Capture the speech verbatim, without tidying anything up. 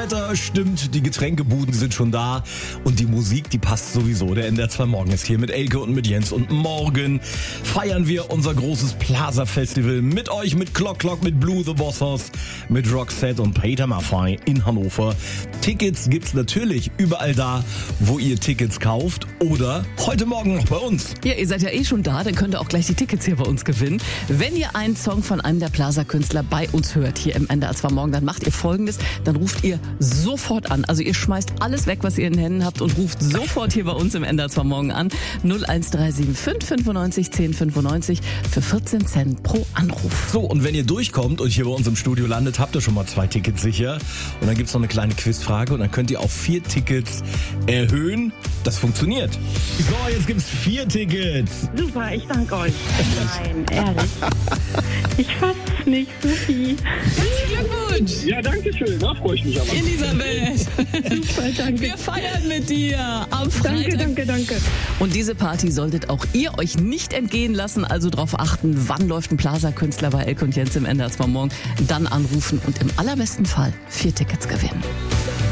Wetter stimmt, die Getränkebuden sind schon da und die Musik, die passt sowieso. Der N D R zwei Morgen ist hier mit Elke und mit Jens und morgen feiern wir unser großes Plaza Festival mit euch, mit Clock Clock, mit Blue the Bossers, mit Roxette und Peter Maffay in Hannover. Tickets gibt's natürlich überall da, wo ihr Tickets kauft oder heute Morgen noch bei uns. Ja, ihr seid ja eh schon da, dann könnt ihr auch gleich die Tickets hier bei uns gewinnen. Wenn ihr einen Song von einem der Plaza-Künstler bei uns hört, hier im N D R zwei Morgen, dann macht ihr Folgendes, dann ruft ihr sofort an. Also ihr schmeißt alles weg, was ihr in den Händen habt und ruft sofort hier bei uns im N D R zwei Morgen an. null eins drei sieben fünf fünfundneunzig zehn fünfundneunzig für vierzehn Cent pro Anruf. So, und wenn ihr durchkommt und hier bei uns im Studio landet, habt ihr schon mal zwei Tickets sicher. Und dann gibt's noch eine kleine Quizfrage und dann könnt ihr auf vier Tickets erhöhen. Das funktioniert. So, jetzt gibt's vier Tickets. Super, ich danke euch. Nein, ehrlich. Ich fass es nicht, Sophie. Herzlichen Glückwunsch! Ja, danke schön. Da freue ich mich aber. Elisabeth, Super, danke. wir feiern mit dir am Freitag. Danke, danke, danke. Und diese Party solltet auch ihr euch nicht entgehen lassen. Also darauf achten, wann läuft ein Plaza-Künstler bei Elke und Jens im N D R zwei Morgen. Dann anrufen und im allerbesten Fall vier Tickets gewinnen.